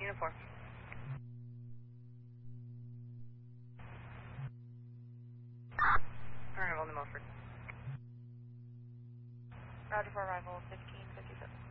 Unit 4. Arrival in Milford. Roger for arrival 1557.